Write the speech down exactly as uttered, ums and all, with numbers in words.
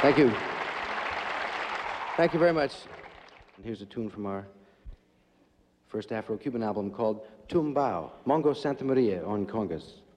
Thank you. Thank you very much. And here's a tune from our first Afro-Cuban album called Tumbao, Mongo Santa Maria on congas.